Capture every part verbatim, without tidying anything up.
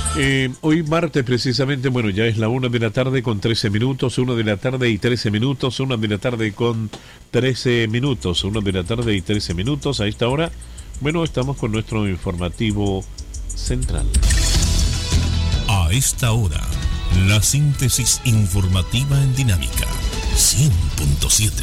Eh, hoy martes precisamente, bueno, ya es la una de la tarde con trece minutos, una de la tarde y trece minutos, una de la tarde con trece minutos, una de la tarde y trece minutos. A esta hora, bueno, estamos con nuestro informativo central. A esta hora, la síntesis informativa en Dinámica cien punto siete.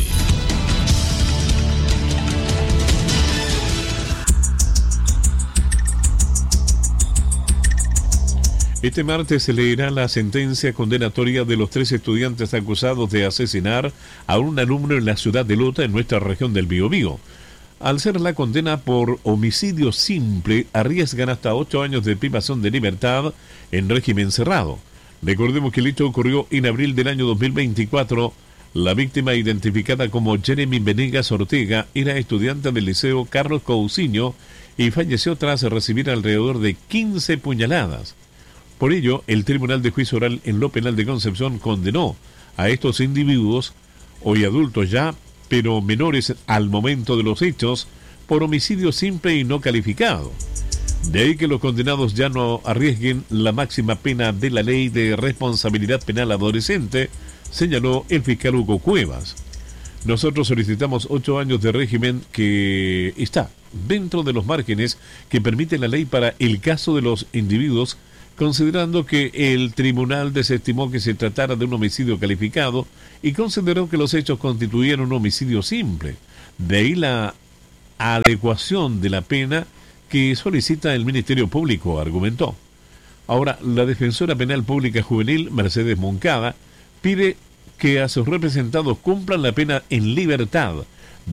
Este martes se leerá la sentencia condenatoria de los tres estudiantes acusados de asesinar a un alumno en la ciudad de Lota, en nuestra región del Biobío. Al ser la condena por homicidio simple, arriesgan hasta ocho años de privación de libertad en régimen cerrado. Recordemos que el hecho ocurrió en abril del año dos mil veinticuatro. La víctima, identificada como Jeremy Venegas Ortega, era estudiante del Liceo Carlos Cousiño y falleció tras recibir alrededor de quince puñaladas. Por ello, el Tribunal de Juicio Oral en lo Penal de Concepción condenó a estos individuos, hoy adultos ya, pero menores al momento de los hechos, por homicidio simple y no calificado. De ahí que los condenados ya no arriesguen la máxima pena de la Ley de Responsabilidad Penal Adolescente, señaló el fiscal Hugo Cuevas. Nosotros solicitamos ocho años de régimen que está dentro de los márgenes que permite la ley para el caso de los individuos, considerando que el tribunal desestimó que se tratara de un homicidio calificado y consideró que los hechos constituían un homicidio simple. De ahí la adecuación de la pena que solicita el Ministerio Público, argumentó. Ahora, la defensora penal pública juvenil, Mercedes Moncada, pide que a sus representados cumplan la pena en libertad